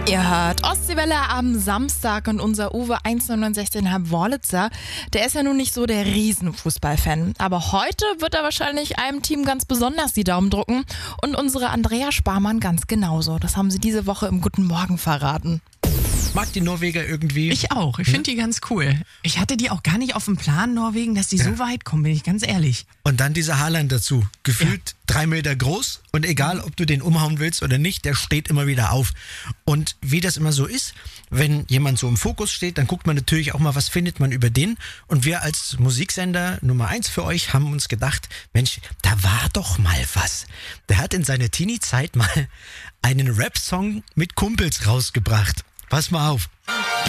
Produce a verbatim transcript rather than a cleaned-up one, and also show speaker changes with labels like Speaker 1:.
Speaker 1: Ihr hört Ostseewelle am Samstag und unser Uwe eins neun neun sechs Herr Wörlitzer, der ist ja nun nicht so der Riesenfußballfan. Aber heute wird er wahrscheinlich einem Team ganz besonders die Daumen drücken und unsere Andrea Sparmann ganz genauso. Das haben sie diese Woche im Guten Morgen verraten.
Speaker 2: Mag die Norweger irgendwie?
Speaker 3: Ich auch. Ich finde die ganz cool. Ich hatte die auch gar nicht auf dem Plan, Norwegen, dass die ja. so weit kommen, bin ich ganz ehrlich.
Speaker 2: Und dann dieser Haaland dazu. Gefühlt ja. drei Meter groß und egal, ob du den umhauen willst oder nicht, der steht immer wieder auf. Und wie das immer so ist, wenn jemand so im Fokus steht, dann guckt man natürlich auch mal, was findet man über den. Und wir als Musiksender Nummer eins für euch haben uns gedacht, Mensch, da war doch mal was. Der hat in seiner Teenie-Zeit mal einen Rap-Song mit Kumpels rausgebracht. Pass mal auf.